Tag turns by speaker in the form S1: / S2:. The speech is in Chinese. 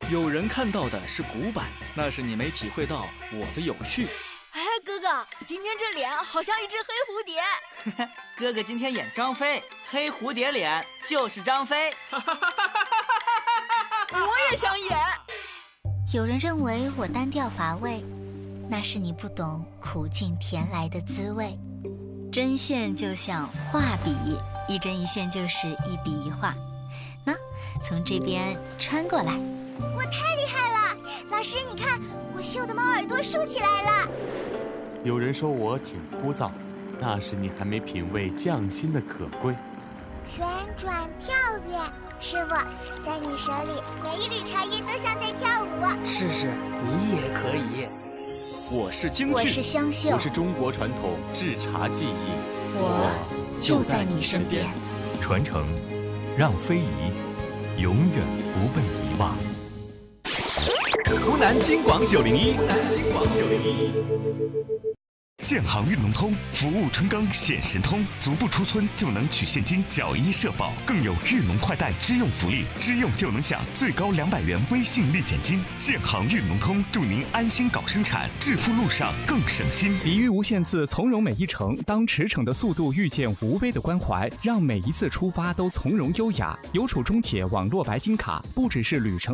S1: 有人看到的是古板，那是你没体会到我的有趣。
S2: 哎，哥哥，今天这脸好像一只黑蝴蝶。
S3: 哥哥今天演张飞，黑蝴蝶脸就是张飞。
S2: 我也想演。
S4: 有人认为我单调乏味，那是你不懂苦尽甜来的滋味。针线就像画笔，一针一线就是一笔一画。那从这边穿过来，
S5: 我太厉害了！老师，你看，我绣的猫耳朵竖起来了。
S6: 有人说我挺枯燥，那是你还没品味匠心的可贵。
S5: 旋转跳跃，师傅，在你手里，每一缕茶叶都像在跳舞。
S7: 试试，你也可以。
S1: 我是京剧，
S4: 我是湘绣，
S6: 我是中国传统制茶技艺，
S4: 我就在你身边。
S8: 传承，让非遗永远不被遗忘。湖南京广901，
S9: 建行运农通服务春耕显神通，足不出村就能取现金缴医社保，更有运农快贷支用福利，支用就能享最高200元微信立减金。建行运农通祝您安心搞生产，致富路上更省心。
S10: 比喻无限次，从容每一程。当驰骋的速度遇见无微的关怀，让每一次出发都从容优雅。邮储中铁网络白金卡，不只是旅程